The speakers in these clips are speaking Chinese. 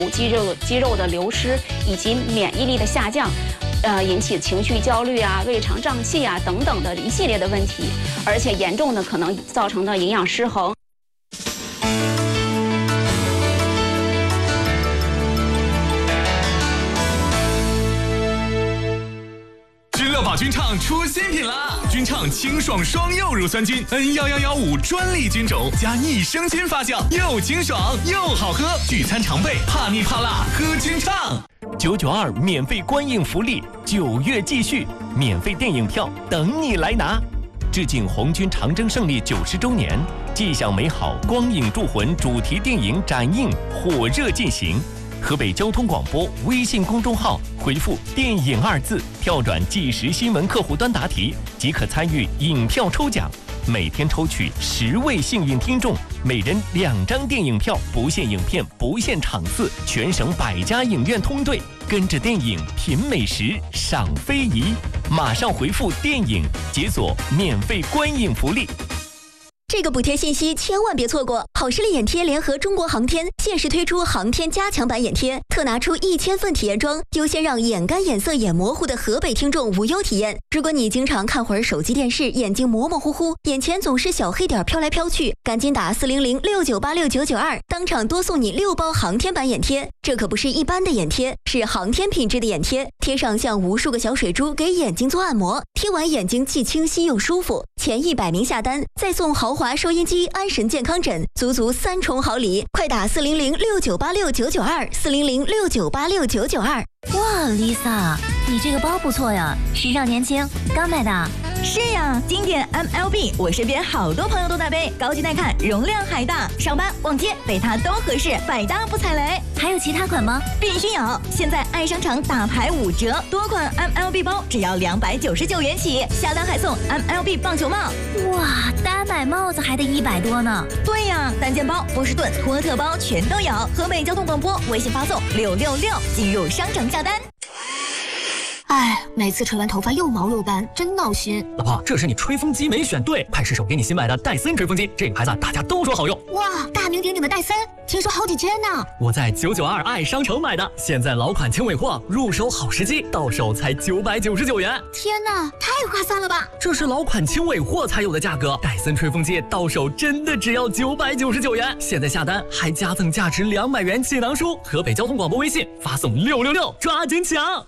肌肉的流失以及免疫力的下降，引起情绪焦虑啊、胃肠胀气啊等等的一系列的问题，而且严重的可能造成的营养失衡。 宝菌畅出新品啦！菌畅清爽双柚乳酸菌 N11115专利菌种加益生菌发酵，又清爽又好喝，聚餐常备，怕腻怕辣喝菌畅。 992免费观影福利，9月继续，免费电影票等你来拿。致敬红军长征胜利90周年，既享美好光影铸魂主题电影展映火热进行。河北交通广播微信公众号回复“电影”2字，跳转即时新闻客户端答题，即可参与影票抽奖。每天抽取10位幸运听众，每人2张电影票，不限影片，不限场次，全省100家影院通兑，跟着电影品美食，赏非遗。马上回复“电影”，解锁免费观影福利。 这个补贴信息千万别错过！好视力眼贴联合中国航天限时推出航天加强版眼贴，特拿出1000份体验装，优先让眼干、眼涩、眼模糊的河北听众无忧体验。如果你经常看会儿手机电视，眼睛模模糊糊，眼前总是小黑点飘来飘去，赶紧打40069869992，当场多送你6包航天版眼贴。这可不是一般的眼贴，是航天品质的眼贴，贴上像无数个小水珠给眼睛做按摩，贴完眼睛既清晰又舒服。前100名下单再送豪华收音机、安神健康枕，足3重好礼！快打400698699240069869992。 哇 ，Lisa， 你这个包不错呀，时尚年轻，刚买的。 是呀，经典 MLB， 我身边好多朋友都在背，高级耐看，容量还大，上班逛街背它都合适，百搭不踩雷。 还有其他款吗？ 必须有！现在爱商场打牌5折，多款 MLB 包只要299元起，下单还送 MLB 棒球帽。 哇，单买帽子还得100多呢。 对呀，单肩包、波士顿、托特包全都有。河北交通广播微信发送666，进入商城下单。 哎，每次吹完头发又毛又干，真闹心。 老婆，这是你吹风机没选对，快试手给你新买的戴森吹风机，这个牌子大家都说好用。 哇，大名鼎鼎的戴森，听说好几千呢。 我在992爱商城买的，现在老款轻尾货，入手好时机，到手才999元。 天哪，太划算了吧！ 这是老款轻尾货才有的价格，戴森吹风机到手真的只要999元。现在下单还加赠价值200元气囊书。河北交通广播微信发送666，抓紧抢！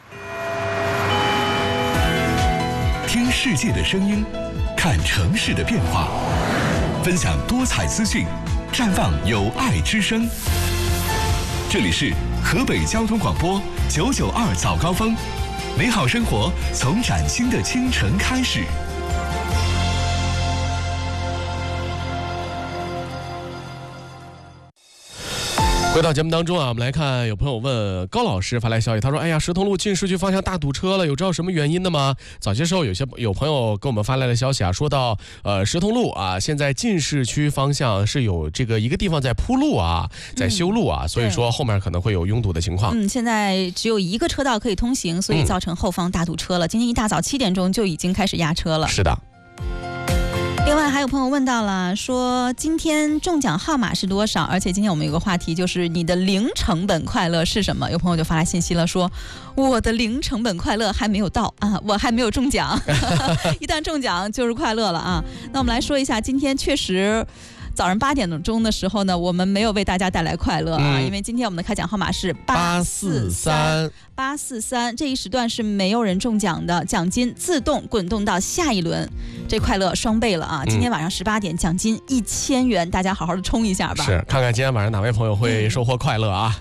听世界的声音，看城市的变化，分享多彩资讯，绽放有爱之声。这里是河北交通广播992早高峰，美好生活从崭新的清晨开始。 回到节目当中啊，我们来看有朋友问高老师发来消息，他说：“哎呀，石通路进市区方向大堵车了，有知道什么原因的吗？”早些时候有朋友给我们发来的消息啊，说到石通路啊，现在进市区方向是有这个一个地方在铺路啊，在修路啊，所以说后面可能会有拥堵的情况。 现在只有一个车道可以通行，所以造成后方大堵车了。今天一大早7点钟就已经开始压车了。 是的。 另外还有朋友问到了，说今天中奖号码是多少？而且今天我们有个话题，就是你的零成本快乐是什么？有朋友就发来信息了，说我的零成本快乐还没有到啊，我还没有中奖。一旦中奖就是快乐了啊。那我们来说一下，今天确实早上8点钟的时候呢，我们没有为大家带来快乐啊，因为今天我们的开奖号码是843，这一时段是没有人中奖的，奖金自动滚动到下一轮，这快乐双倍了啊！今天晚上18点，奖金1000元，大家好好的冲一下吧。 是，看看今天晚上哪位朋友会收获快乐啊！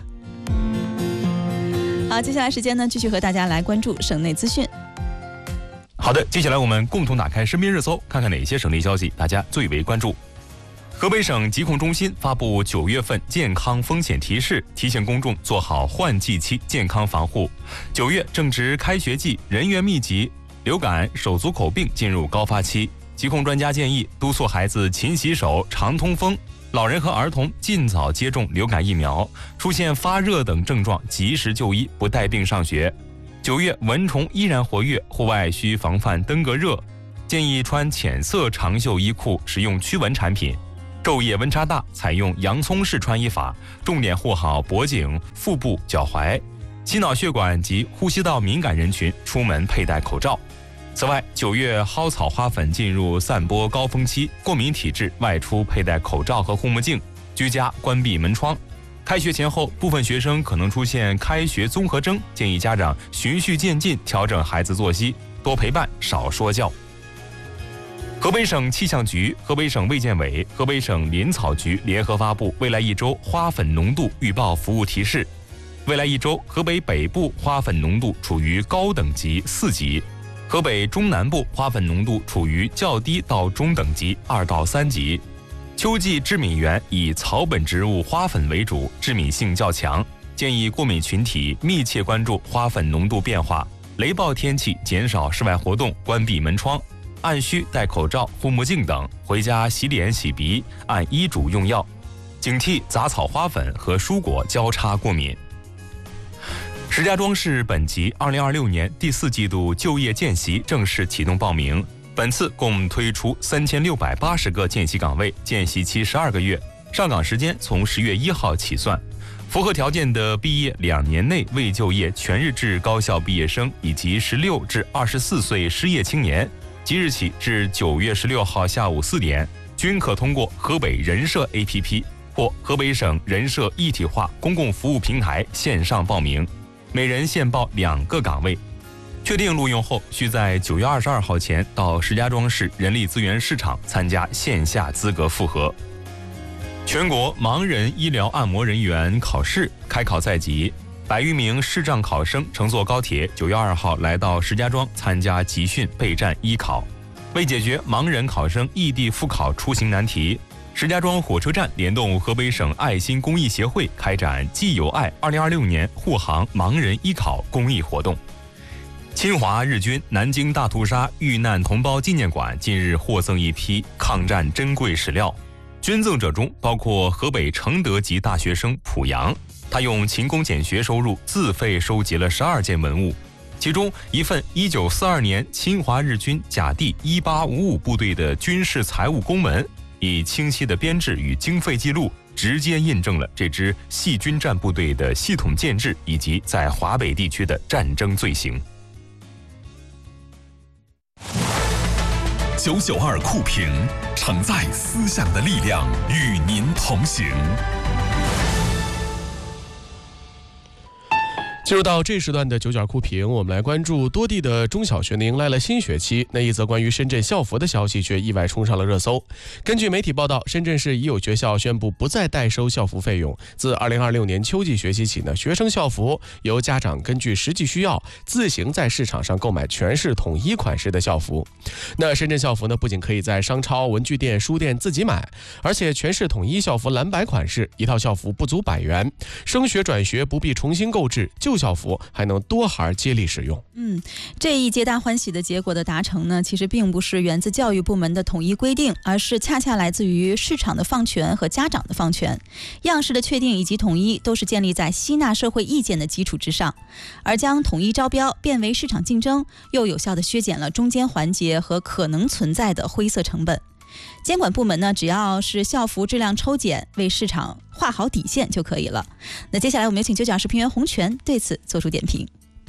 好，接下来时间呢，继续和大家来关注省内资讯。 好的，接下来我们共同打开身边热搜，看看哪些省内消息大家最为关注。河北省疾控中心发布9月份健康风险提示，提醒公众做好换季期健康防护。9月正值开学季，人员密集，流感、手足口病进入高发期。疾控专家建议督促孩子勤洗手、常通风，老人和儿童尽早接种流感疫苗，出现发热等症状及时就医，不带病上学。9月蚊虫依然活跃，户外需防范登革热，建议穿浅色长袖衣裤，使用驱蚊产品。 昼夜温差大，采用洋葱式穿衣法，重点护好脖颈、腹部、脚踝。心脑血管及呼吸道敏感人群出门佩戴口罩。此外，9月蒿草花粉进入散播高峰期，过敏体质外出佩戴口罩和护目镜，居家关闭门窗。开学前后，部分学生可能出现开学综合征，建议家长循序渐进调整孩子作息，多陪伴，少说教。河北省气象局、河北省卫健委、河北省林草局联合发布未来一周花粉浓度预报服务提示。未来一周，河北北部花粉浓度处于高等级4级，河北中南部花粉浓度处于较低到中等级2到3级。秋季致敏源以草本植物花粉为主，致敏性较强，建议过敏群体密切关注花粉浓度变化，雷暴天气减少室外活动，关闭门窗。按需戴口罩、护目镜等，回家洗脸洗鼻，按医嘱用药，警惕杂草花粉和蔬果交叉过敏。石家庄市本级2026年第4季度就业见习正式启动报名，本次共推出3680个见习岗位，见习期12个月，上岗时间从10月1号起算。符合条件的毕业2年内未就业全日制高校毕业生以及16至24岁失业青年，即日起至9月16号下午4点，均可通过河北人社 APP 或河北省人社一体化公共服务平台线上报名，每人限报2个岗位。确定录用后，需在9月22号前到石家庄市人力资源市场参加线下资格复核。全国盲人医疗按摩人员考试开考在即，100余名视障考生乘坐高铁9月2号来到石家庄参加集训备战医考。为解决盲人考生异地复考出行难题，石家庄火车站联动河北省爱心公益协会开展既有爱2026年护航盲人医考公益活动。侵华日军南京大屠杀遇难同胞纪念馆近日获赠一批抗战珍贵史料，捐赠者中包括河北承德籍大学生濮阳，他用勤工俭学收入自费收集了12件文物，其中一份1942年侵华日军甲第1855部队的军事财务公文，以清晰的编制与经费记录，直接印证了这支系军战部队的系统建制以及在华北地区的战争罪行。 992酷评，承载思想的力量，与您同行。 进入到这时段的992酷评，我们来关注多地的中小学呢迎来了新学期，那一则关于深圳校服的消息却意外冲上了热搜。根据媒体报道，深圳市已有学校宣布不再代收校服费用，自2026年秋季学期起呢，学生校服由家长根据实际需要自行在市场上购买全市统一款式的校服。那深圳校服呢，不仅可以在商超、文具店、书店自己买，而且全市统一校服蓝白款式，一套校服不足100元，升学转学不必重新购置，旧校服还能多孩接力使用。 这一皆大欢喜的结果的达成呢，其实并不是源自教育部门的统一规定，而是恰恰来自于市场的放权和家长的放权。样式的确定以及统一都是建立在吸纳社会意见的基础之上，而将统一招标变为市场竞争，又有效地削减了中间环节和可能存在的灰色成本。监管部门呢，只要是校服质量抽检，为市场画好底线就可以了。那接下来我们有请992视频员洪泉对此做出点评。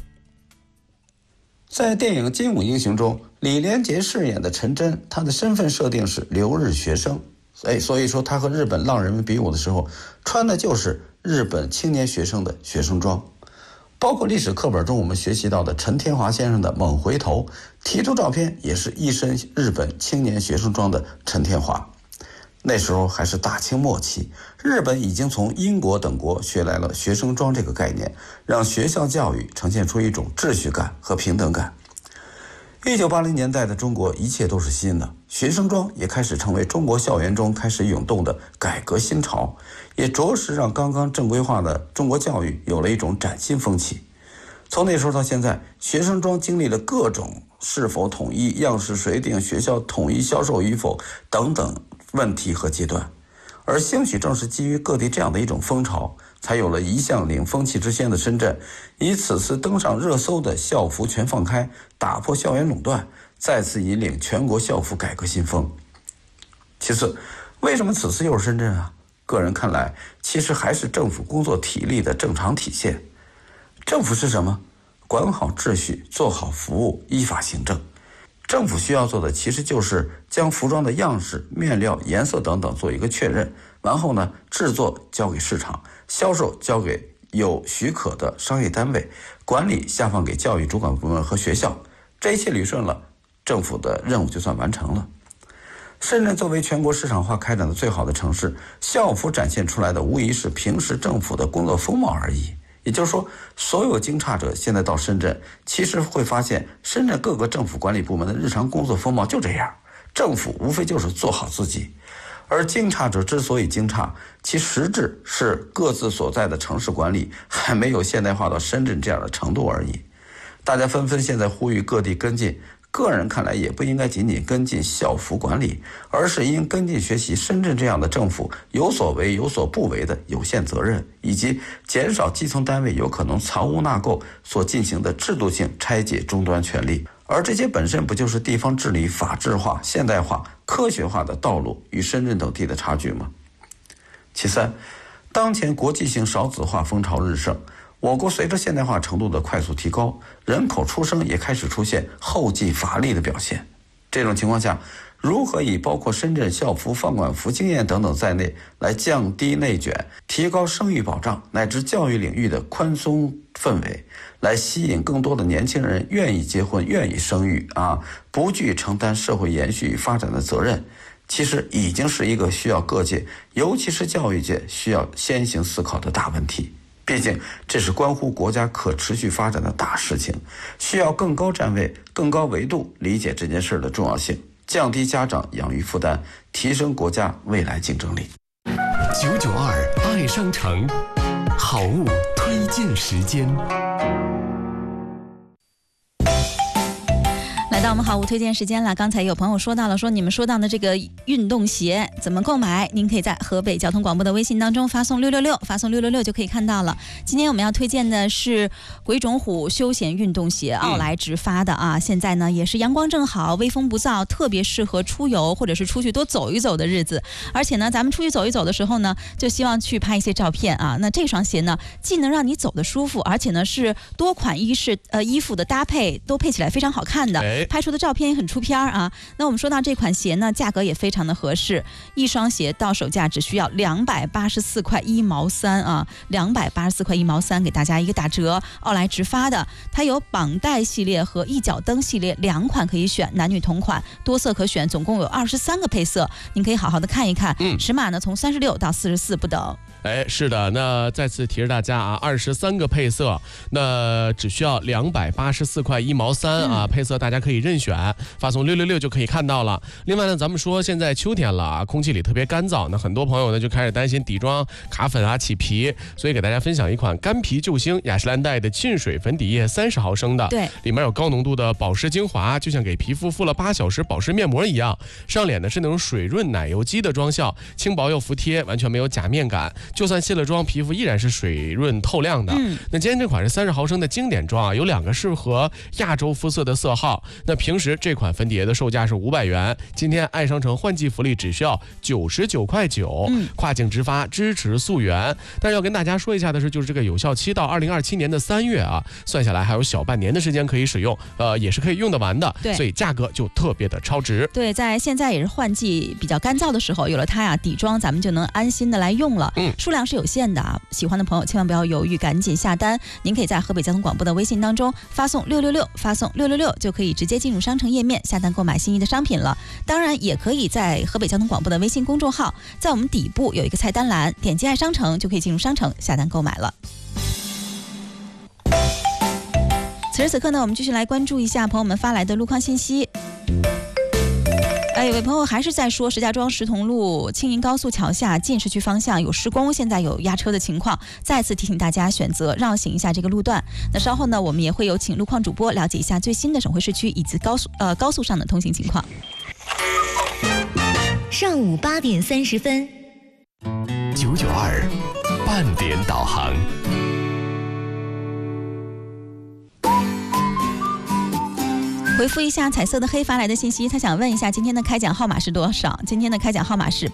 在电影《精武英雄》中，李连杰饰演的陈真，他的身份设定是留日学生，所以说他和日本浪人们比武的时候，穿的就是日本青年学生的学生装。包括历史课本中我们学习到的陈天华先生的《猛回头》，题中照片也是一身日本青年学生装的陈天华。那时候还是大清末期，日本已经从英国等国学来了学生装这个概念，让学校教育呈现出一种秩序感和平等感。1980年代的中国一切都是新的，学生装也开始成为中国校园中开始涌动的改革新潮，也着实让刚刚正规化的中国教育有了一种崭新风气。从那时候到现在，学生装经历了各种是否统一、样式谁定、学校统一销售与否等等问题和阶段，而兴许正是基于各地这样的一种风潮，才有了一向领风气之先的深圳，以此次登上热搜的校服全放开，打破校园垄断，再次引领全国校服改革新风。其次， 为什么此次又是深圳啊？个人看来，其实还是政府工作体力的正常体现。政府是什么？管好秩序，做好服务，依法行政。政府需要做的其实就是将服装的样式、面料、颜色等等做一个确认，然后呢，制作交给市场，销售交给有许可的商业单位，管理下放给教育主管部门和学校。这一切捋顺了，政府的任务就算完成了。深圳作为全国市场化开展的最好的城市，校服展现出来的无疑是平时政府的工作风貌而已。也就是说，所有经察者现在到深圳，其实会发现深圳各个政府管理部门的日常工作风貌就这样，政府无非就是做好自己。而经察者之所以经察，其实质是各自所在的城市管理还没有现代化到深圳这样的程度而已。大家纷纷现在呼吁各地跟进，个人看来也不应该仅仅跟进校服管理，而是应跟进学习深圳这样的政府有所为有所不为的有限责任，以及减少基层单位有可能藏污纳垢所进行的制度性拆解终端权力。而这些本身不就是地方治理法治化、现代化、科学化的道路与深圳等地的差距吗？其三，当前国际性少子化风潮日盛，我国随着现代化程度的快速提高，人口出生也开始出现后继乏力的表现。这种情况下，如何以包括深圳校服、放管服经验等等在内，来降低内卷，提高生育保障乃至教育领域的宽松氛围，来吸引更多的年轻人愿意结婚、愿意生育不惧承担社会延续与发展的责任，其实已经是一个需要各界，尤其是教育界需要先行思考的大问题。毕竟这是关乎国家可持续发展的大事情，需要更高站位、更高维度理解这件事的重要性，降低家长养育负担，提升国家未来竞争力。 992爱商城好物推荐时间。 来到我们好物推荐时间了。刚才有朋友说到了，说你们说到的这个运动鞋怎么购买？您可以在河北交通广播的微信当中发送666，发送666就可以看到了。今天我们要推荐的是鬼冢虎休闲运动鞋，奥莱直发的啊。现在呢也是阳光正好，微风不燥，特别适合出游或者是出去多走一走的日子。而且呢，咱们出去走一走的时候呢，就希望去拍一些照片啊。那这双鞋呢，既能让你走得舒服，而且呢是多款衣服的搭配都配起来非常好看的。拍出的照片也很出片啊。那我们说到这款鞋呢，价格也非常的合适，一双鞋到手价只需要284块1毛3啊，284块1毛3，给大家一个打折。奥莱直发的，它有绑带系列和一脚蹬系列2款可以选，男女同款，多色可选，总共有23个配色，您可以好好的看一看。尺码呢从36到44不等。 是的，那再次提示大家啊，23个配色，那只需要284块1毛3啊，配色大家可以任选，发送666就可以看到了。另外呢，咱们说现在秋天了啊，空气里特别干燥，那很多朋友呢就开始担心底妆卡粉啊、起皮，所以给大家分享一款干皮救星雅诗兰黛的沁水粉底液30毫升的， 对， 里面有高浓度的保湿精华，就像给皮肤敷了8小时保湿面膜一样，上脸呢是那种水润奶油肌的妆效，轻薄又服帖，完全没有假面感。就算卸了妆，皮肤依然是水润透亮的。那今天这款是30毫升的经典装啊，有2个适合亚洲肤色的色号。那平时这款粉底液的售价是500元，今天爱商城换季福利只需要99块9，跨境直发，支持溯源。但是要跟大家说一下的是，就是这个有效期到2027年的3月啊，算下来还有小半年的时间可以使用，也是可以用得完的。 对， 所以价格就特别的超值。 对，在现在也是换季比较干燥的时候，有了它呀，底妆咱们就能安心的来用了。数量是有限的啊，喜欢的朋友千万不要犹豫，赶紧下单。您可以在河北交通广播的微信当中发送666，发送666就可以直接进入商城页面下单购买心仪的商品了。当然也可以在河北交通广播的微信公众号，在我们底部有一个菜单栏，点击爱商城就可以进入商城下单购买了。此时此刻呢，我们继续来关注一下朋友们发来的路况信息。有位朋友还是在说石家庄石桐路青银高速桥下进市区方向有施工，现在有压车的情况，再次提醒大家选择绕行一下这个路段。那稍后呢，我们也会有请路况主播了解一下最新的省会市区以及高速上的通行情况。 上午8点30分 ，992半点导航。 回复一下彩色的黑发来的信息，他想问一下今天的开奖号码是多少？今天的开奖号码是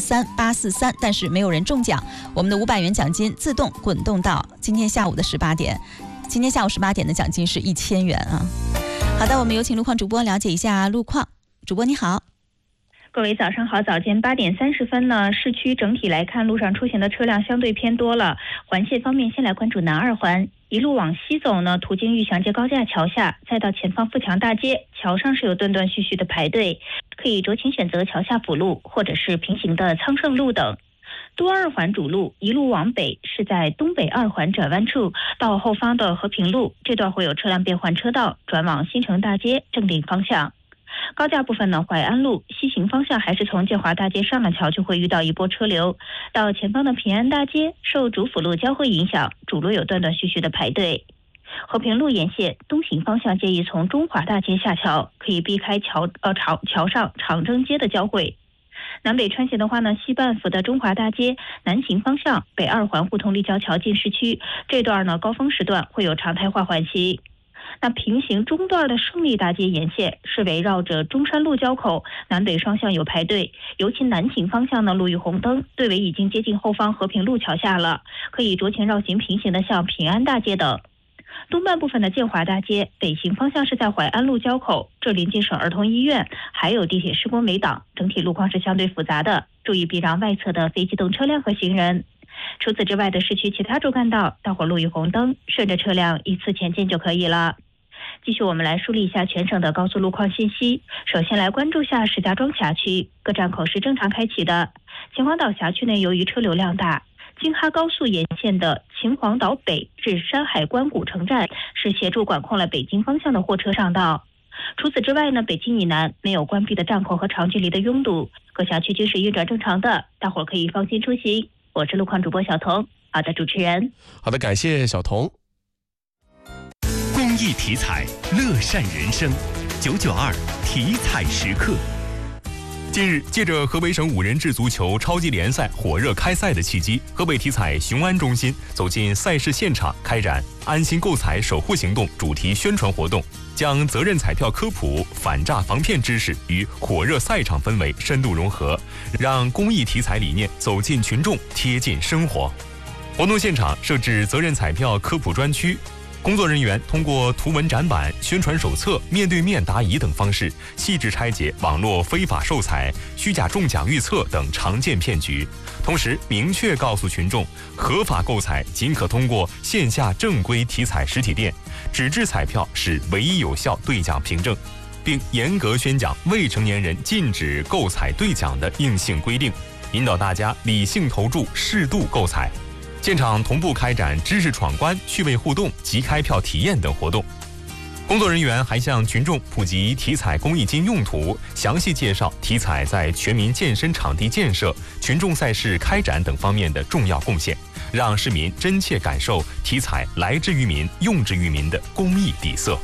843843，但是没有人中奖。我们的500元奖金自动滚动到今天下午的18点。今天下午18点的奖金是1000元啊。好的，我们有请路况主播了解一下路况。主播你好。 各位早上好，早间8点30分呢，市区整体来看，路上出行的车辆相对偏多了。环线方面，先来关注南二环，一路往西走呢，途经玉祥街高架桥下，再到前方富强大街，桥上是有断断续续的排队，可以酌情选择桥下辅路或者是平行的昌盛路等。多二环主路一路往北是在东北二环转弯处到后方的和平路，这段会有车辆变换车道，转往新城大街正定方向。高架部分呢，淮安路西行方向还是从建华大街上了桥就会遇到一波车流，到前方的平安大街受主辅路交汇影响，主路有断断续续的排队。和平路沿线东行方向建议从中华大街下桥，可以避开桥上长征街的交汇。南北穿行的话呢，西半幅的中华大街南行方向北二环互通立交桥进市区这段呢，高峰时段会有常态化缓行。那平行中段的胜利大街沿线是围绕着中山路交口，南北双向有排队，尤其南行方向呢，路遇红灯，队尾已经接近后方和平路桥下了，可以酌情绕行平行的向平安大街等。东半部分的建华大街北行方向是在淮安路交口，这临近省儿童医院，还有地铁施工围挡，整体路况是相对复杂的，注意避让外侧的非机动车辆和行人。除此之外的市区其他主干道，大伙路遇红灯，顺着车辆依次前进就可以了。继续我们来梳理一下全省的高速路况信息。首先来关注下石家庄辖区，各站口是正常开启的。秦皇岛辖区内由于车流量大，京哈高速沿线的秦皇岛北至山海关古城站是协助管控了北京方向的货车上道。除此之外呢，北京以南没有关闭的站口和长距离的拥堵，各辖区均是运转正常的，大伙可以放心出行。我是路况主播小彤，好的，主持人。 好的，感谢小彤。 公益体彩，乐善人生。992体彩时刻。 近日，借着河北省5人制足球超级联赛火热开赛的契机，河北体彩雄安中心走进赛事现场，开展安心购彩守护行动主题宣传活动，将责任彩票科普、反诈防骗知识与火热赛场氛围深度融合，让公益体彩理念走进群众，贴近生活。活动现场设置责任彩票科普专区，工作人员通过图文展板、宣传手册、面对面答疑等方式，细致拆解网络非法售彩、虚假中奖预测等常见骗局，同时明确告诉群众，合法购彩仅可通过线下正规体彩实体店，纸质彩票是唯一有效兑奖凭证，并严格宣讲未成年人禁止购彩兑奖的硬性规定，引导大家理性投注、适度购彩。现场同步开展知识闯关、趣味互动、即开票体验等活动。工作人员还向群众普及体彩公益金用途，详细介绍体彩在全民健身场地建设、群众赛事开展等方面的重要贡献，让市民真切感受体彩来之于民、用之于民的公益底色。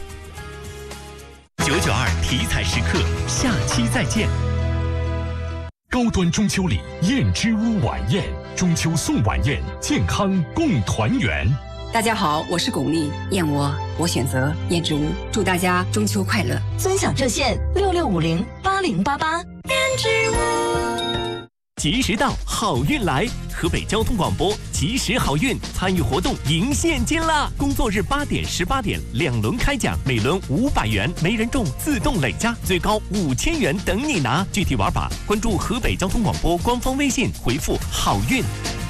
992体彩时刻，下期再见。 高端中秋礼燕之屋晚宴，中秋送晚宴，健康共团圆。 大家好，我是巩俐，燕窝我选择燕之屋，祝大家中秋快乐。 尊享热线66508088。燕之屋， 及时到，好运来！河北交通广播及时好运，参与活动赢现金啦！工作日8点、18点2轮开奖，每轮500元，没人中自动累加，最高5000元等你拿。具体玩法关注河北交通广播官方微信，回复好运。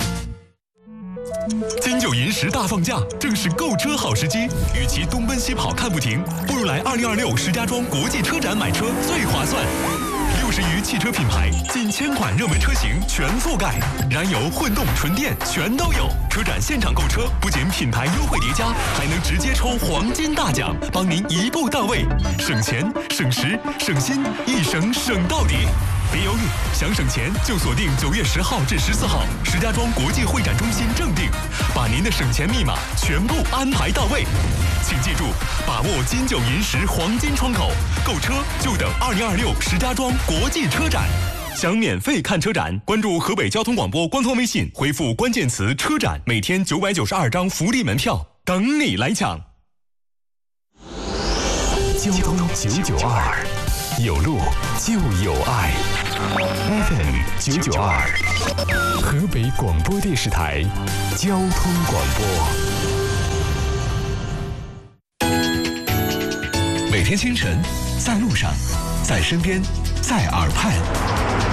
金九银10大放假，正是购车好时机。与其东奔西跑看不停，不如来2026石家庄国际车展买车最划算。60余汽车品牌，近1000款热门车型全覆盖，燃油、混动、纯电全都有。车展现场购车，不仅品牌优惠叠加，还能直接抽黄金大奖，帮您一步到位，省钱、省时、省心，一省省到底。别犹豫，想省钱就锁定9月10号至14号，石家庄国际会展中心正定，把您的省钱密码全部安排到位。请记住，把握金9银10黄金窗口，购车就等2026石家庄国际车展。想免费看车展，关注河北交通广播官方微信，回复关键词车展，每天992张福利门票等你来抢。 交通992，有路就有爱。FM 992，河北广播电视台交通广播。 每天清晨，在路上，在身边，在耳畔。